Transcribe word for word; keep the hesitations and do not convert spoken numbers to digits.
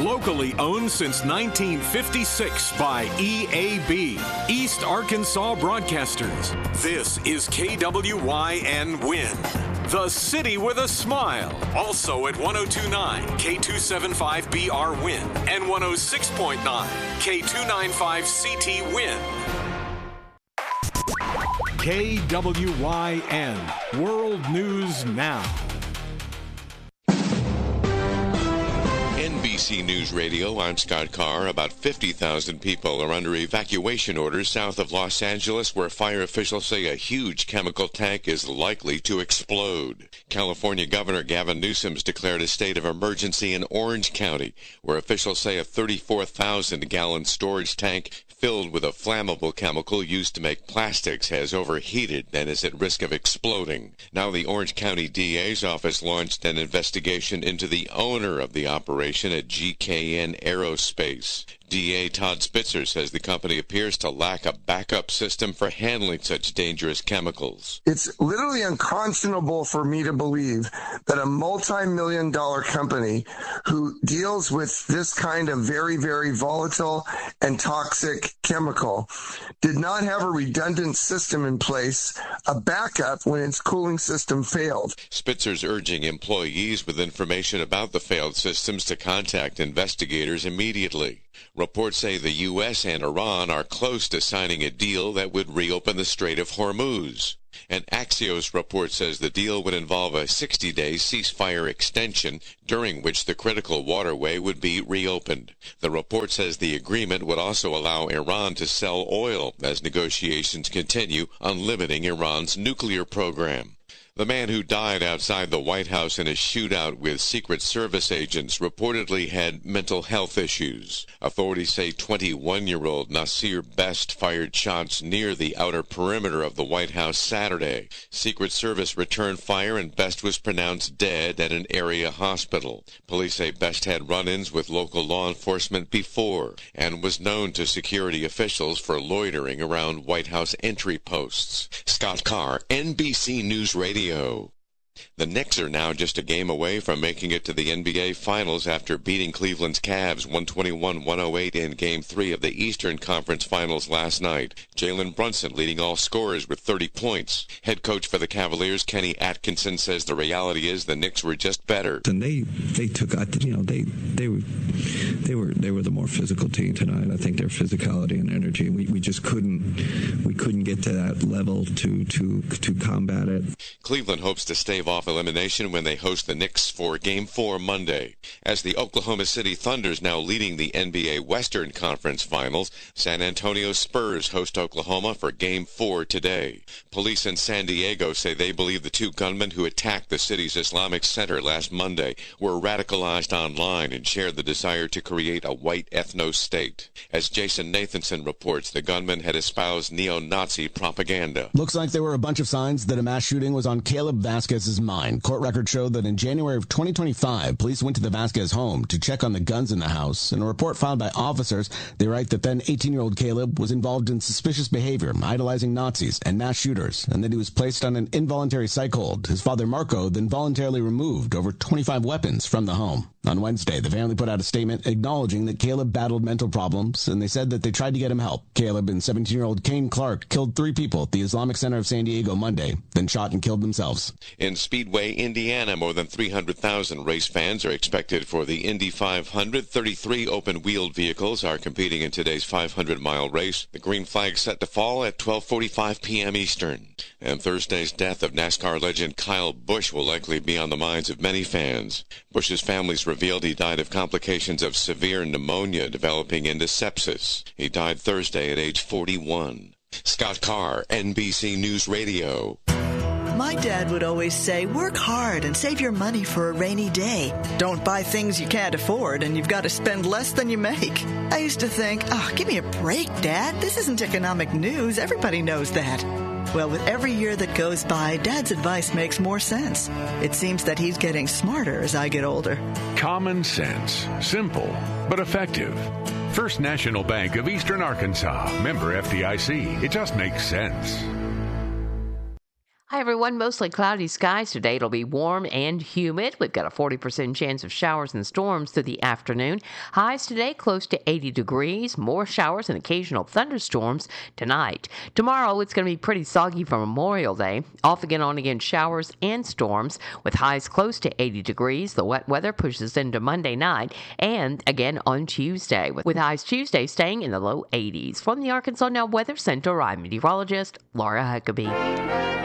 Locally owned since nineteen fifty-six by E A B, East Arkansas Broadcasters. This is K W Y N Win, the city with a smile. Also at one oh two point nine K two seventy-five B R Win and one oh six point nine K two ninety-five C T Win. K W Y N, World News Now. N B C News Radio, I'm Scott Carr. About fifty thousand people are under evacuation orders south of Los Angeles, where fire officials say a huge chemical tank is likely to explode. California Governor Gavin Newsom's declared a state of emergency in Orange County, where officials say a thirty-four thousand gallon storage tank filled with a flammable chemical used to make plastics has overheated and is at risk of exploding. Now the Orange County D A's office launched an investigation into the owner of the operation at G K N Aerospace. D A Todd Spitzer says the company appears to lack a backup system for handling such dangerous chemicals. It's literally unconscionable for me to believe that a multi-million dollar company who deals with this kind of very, very volatile and toxic chemical did not have a redundant system in place, a backup when its cooling system failed. Spitzer's urging employees with information about the failed systems to contact investigators immediately. Reports say the U S and Iran are close to signing a deal that would reopen the Strait of Hormuz. An Axios report says the deal would involve a sixty-day ceasefire extension during which the critical waterway would be reopened. The report says the agreement would also allow Iran to sell oil as negotiations continue on limiting Iran's nuclear program. The man who died outside the White House in a shootout with Secret Service agents reportedly had mental health issues. Authorities say twenty-one-year-old Nasir Best fired shots near the outer perimeter of the White House Saturday. Secret Service returned fire and Best was pronounced dead at an area hospital. Police say Best had run-ins with local law enforcement before and was known to security officials for loitering around White House entry posts. Scott Carr, N B C News Radio. The Knicks are now just a game away from making it to the N B A Finals after beating Cleveland's Cavs one twenty-one one oh eight in Game three of the Eastern Conference Finals last night. Jalen Brunson leading all scorers with thirty points. Head coach for the Cavaliers, Kenny Atkinson, says the reality is the Knicks were just better. And they, they took, you know, they they were they were they were the more physical team tonight. I think their physicality and energy, we, we just couldn't we couldn't get to that level to to to combat it. Cleveland hopes to stave off elimination when they host the Knicks for Game four Monday. As the Oklahoma City Thunder's now leading the N B A Western Conference Finals, San Antonio Spurs host Oklahoma for Game four today. Police in San Diego say they believe the two gunmen who attacked the city's Islamic Center last Monday were radicalized online and shared the desire to create a white ethno-state. As Jason Nathanson reports, the gunmen had espoused neo-Nazi propaganda. Looks like there were a bunch of signs that a mass shooting was on Caleb Vasquez's mind. Court records show that in January of twenty twenty-five, police went to the Vasquez home to check on the guns in the house. In a report filed by officers, they write that then eighteen-year-old Caleb was involved in suspicious behavior, idolizing Nazis and mass shooters, and that he was placed on an involuntary psych hold. His father, Marco, then voluntarily removed over twenty-five weapons from the home. On Wednesday, the family put out a statement acknowledging that Caleb battled mental problems, and they said that they tried to get him help. Caleb and seventeen-year-old Kane Clark killed three people at the Islamic Center of San Diego Monday, then shot and killed themselves. In Speedway, Indiana, more than three hundred thousand race fans are expected for the Indy five hundred. thirty-three open-wheeled vehicles are competing in today's five hundred mile race. The green flag set to fall at twelve forty-five p.m. Eastern. And Thursday's death of NASCAR legend Kyle Busch will likely be on the minds of many fans. Busch's family's revealed he died of complications of severe pneumonia developing into sepsis. He died Thursday at age forty-one. Scott Carr, N B C News Radio. My dad would always say, work hard and save your money for a rainy day. Don't buy things you can't afford and you've got to spend less than you make. I used to think, oh, give me a break, Dad. This isn't economic news. Everybody knows that. Well, with every year that goes by, Dad's advice makes more sense. It seems that he's getting smarter as I get older. Common sense. Simple, but effective. First National Bank of Eastern Arkansas. Member F D I C. It just makes sense. Hi, everyone. Mostly cloudy skies today. It'll be warm and humid. We've got a forty percent chance of showers and storms through the afternoon. Highs today close to eighty degrees. More showers and occasional thunderstorms tonight. Tomorrow, it's going to be pretty soggy for Memorial Day. Off again, on again showers and storms with highs close to eighty degrees. The wet weather pushes into Monday night and again on Tuesday, with highs Tuesday staying in the low eighties. From the Arkansas Now Weather Center, I'm meteorologist Laura Huckabee.